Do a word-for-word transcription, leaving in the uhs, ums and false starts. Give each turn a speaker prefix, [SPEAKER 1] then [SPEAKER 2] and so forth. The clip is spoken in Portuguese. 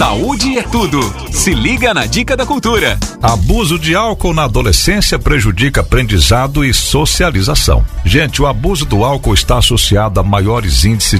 [SPEAKER 1] Saúde é tudo. Se liga na Dica da Cultura.
[SPEAKER 2] Abuso de álcool na adolescência prejudica aprendizado e socialização. Gente, o abuso do álcool está associado a maiores índices